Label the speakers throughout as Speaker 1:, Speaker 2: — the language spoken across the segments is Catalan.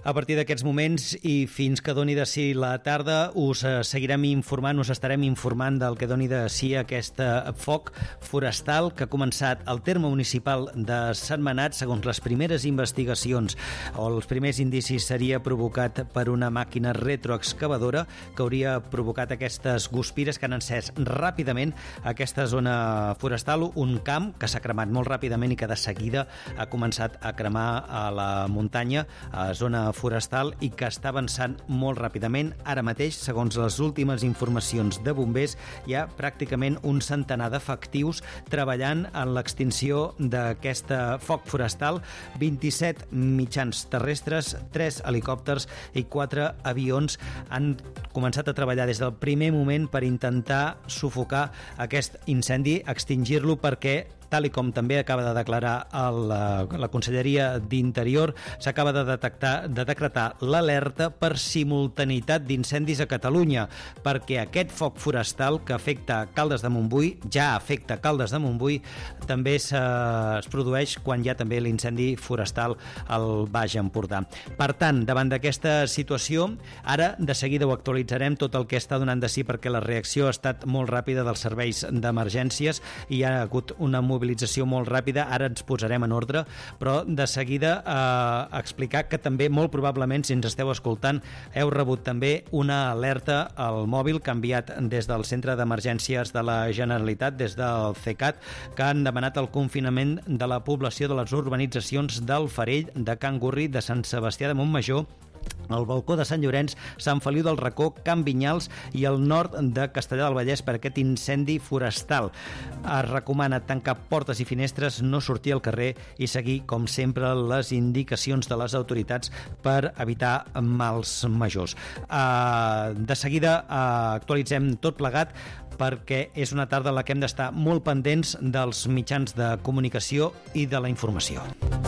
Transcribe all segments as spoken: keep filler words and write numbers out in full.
Speaker 1: A partir d'aquests moments i fins que doni de si la tarda us seguirem informant, us estarem informant del que doni de si aquest foc forestal que ha començat al terme municipal de Sentmenat. Segons les primeres investigacions o els primers indicis, seria provocat per una màquina retroexcavadora que hauria provocat aquestes guspires que han encès ràpidament aquesta zona forestal, un camp que s'ha cremat molt ràpidament i que de seguida ha començat a cremar a la muntanya, a zona forestal, i que està avançant molt ràpidament. Ara mateix, segons les últimes informacions de bombers, hi ha pràcticament un centenar d'efectius treballant en l'extinció d'aquest foc forestal, vint-i-set mitjans terrestres, tres helicòpters i quatre avions han començat a treballar des del primer moment per intentar sufocar aquest incendi, extingir-lo, perquè tal i com també acaba de declarar el, la, la Conselleria d'Interior, s'acaba de detectar, de decretar l'alerta per simultaneïtat d'incendis a Catalunya, perquè aquest foc forestal que afecta Caldes de Montbui, ja afecta Caldes de Montbui, també es produeix quan hi ha també l'incendi forestal al Baix Empordà. Per tant, davant d'aquesta situació, ara de seguida ho actualitzarem tot el que està donant de si, perquè la reacció ha estat molt ràpida dels serveis d'emergències i hi ha hagut una mobilització mobilització molt ràpida. Ara ens posarem en ordre, però de seguida eh, explicar que també molt probablement, si ens esteu escoltant, heu rebut també una alerta al mòbil que ha enviat des del Centre d'Emergències de la Generalitat, des del CECAT, que han demanat el confinament de la població de les urbanitzacions del Farell, de Can Gurri, de Sant Sebastià de Montmajor, el Balcó de Sant Llorenç, Sant Feliu del Racó, Can Vinyals i el nord de Castellar del Vallès per aquest incendi forestal. Es recomana tancar portes i finestres, no sortir al carrer i seguir, com sempre, les indicacions de les autoritats per evitar mals majors. De seguida actualitzem tot plegat, perquè és una tarda en la que hem d'estar molt pendents dels mitjans de comunicació i de la informació.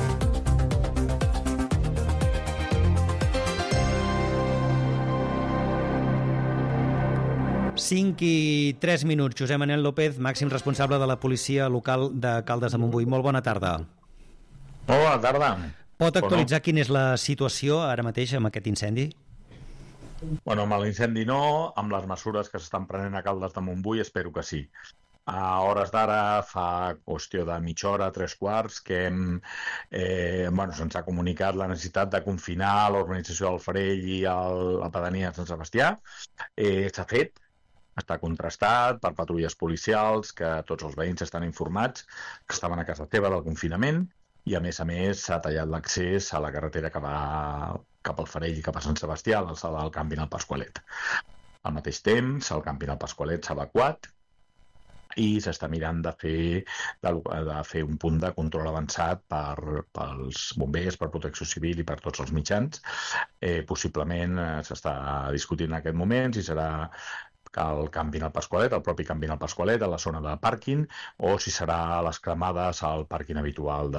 Speaker 1: cinc i tres minuts. Josep Manel López, màxim responsable de la policia local de Caldes de Montbui. Molt bona tarda.
Speaker 2: Molt bona tarda.
Speaker 1: Pot actualitzar quina és la situació ara mateix amb aquest incendi?
Speaker 2: Bueno, amb l'incendi no, amb les mesures que s'estan prenent a Caldes de Montbui espero que sí. A hores d'ara, fa qüestió de mitja hora, tres quarts, que hem, eh, bueno, se'ns ha comunicat la necessitat de confinar l'organització del Farell i el, la pedania de Sant Sebastià. Eh, s'ha fet, està contrastat per patrulles policials, que tots els veïns estan informats que estaven a casa teva del confinament, i a més a més s'ha tallat l'accés a la carretera que va cap al Farell i cap a Sant Sebastià, a l'alçada del Camping al Pasqualet. Al mateix temps, el Camping al Pasqualet s'ha evacuat i s'està mirant de fer, de, de fer un punt de control avançat per, pels bombers, per Protecció Civil i per tots els mitjans. Eh, possiblement eh, s'està discutint en aquest moment si serà el Camping al Pasqualet, el propi Camping al Pasqualet, a la zona de pàrquing, o si serà a les cremades al pàrquing habitual de